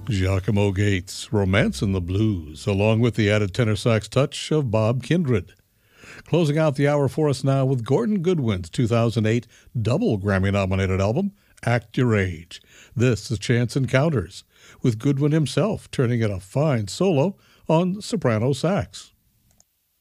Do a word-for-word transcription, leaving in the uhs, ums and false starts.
Giacomo Gates, Romance in the Blues, along with the added tenor sax touch of Bob Kindred. Closing out the hour for us now with Gordon Goodwin's two thousand eight double Grammy-nominated album, Act Your Age. This is Chance Encounters, with Goodwin himself turning in a fine solo on soprano sax.